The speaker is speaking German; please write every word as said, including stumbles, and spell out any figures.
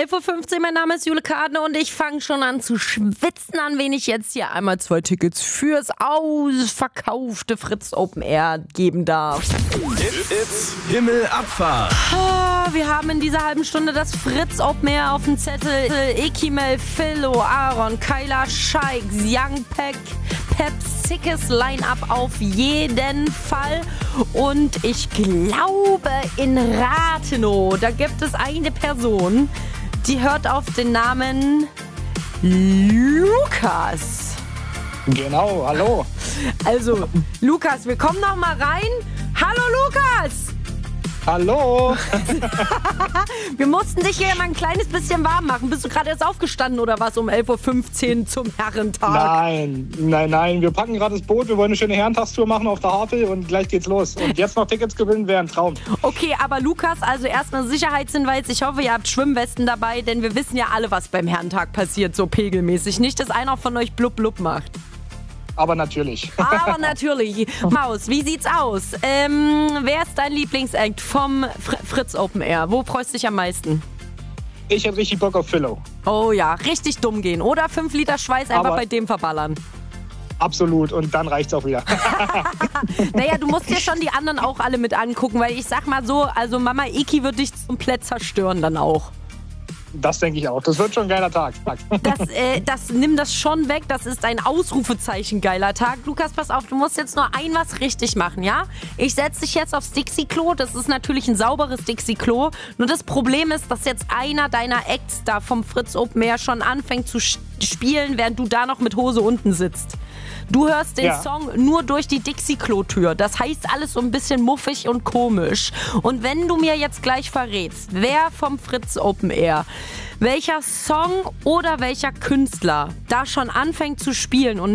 elf Uhr fünfzehn, mein Name ist Jule Kadne und ich fange schon an zu schwitzen, an wen ich jetzt hier einmal zwei Tickets fürs ausverkaufte Fritz Open Air geben darf. It's Himmelabfahrt. Oh, wir haben in dieser halben Stunde das Fritz Open Air auf dem Zettel. Ekimel, Philo, Aaron, Kyla, Shikes, Young Peck, Peps, sickes Line-Up auf jeden Fall. Und ich glaube, in Rathenow, da gibt es eine Person, die hört auf den Namen Lukas. Genau, hallo. Also, Lukas, wir kommen noch mal rein. Hallo, Lukas! Hallo. Wir mussten dich hier mal ein kleines bisschen warm machen. Bist du gerade erst aufgestanden oder was um elf Uhr fünfzehn zum Herrentag? Nein, nein, nein. Wir packen gerade das Boot. Wir wollen eine schöne Herrentagstour machen auf der Havel und gleich geht's los. Und jetzt noch Tickets gewinnen wäre ein Traum. Okay, aber Lukas, also erstmal Sicherheitshinweis. Ich hoffe, ihr habt Schwimmwesten dabei, denn wir wissen ja alle, was beim Herrentag passiert, so pegelmäßig. Nicht, dass einer von euch blub blub macht. Aber natürlich. Aber natürlich. Maus, wie sieht's aus? Ähm, wer ist dein Lieblingsact vom Fr- Fritz Open Air? Wo freust du dich am meisten? Ich hätte richtig Bock auf Philo. Oh ja, richtig dumm gehen. Oder fünf Liter Schweiß einfach Aber bei dem verballern. Absolut. Und dann reicht's auch wieder. Naja, du musst dir schon die anderen auch alle mit angucken, weil ich sag mal so, also Mama Iki wird dich komplett zerstören dann auch. Das denke ich auch. Das wird schon ein geiler Tag. Das, äh, das, nimm das schon weg. Das ist ein Ausrufezeichen geiler Tag. Lukas, pass auf, du musst jetzt nur ein was richtig machen, ja? Ich setze dich jetzt aufs Dixie-Klo. Das ist natürlich ein sauberes Dixie-Klo. Nur das Problem ist, dass jetzt einer deiner Acts da vom Fritz Open Air schon anfängt zu spielen, während du da noch mit Hose unten sitzt. Du hörst den Ja. Song nur durch die Dixie-Klo-Tür. Das heißt alles so ein bisschen muffig und komisch. Und wenn du mir jetzt gleich verrätst, wer vom Fritz Open Air, welcher Song oder welcher Künstler da schon anfängt zu spielen und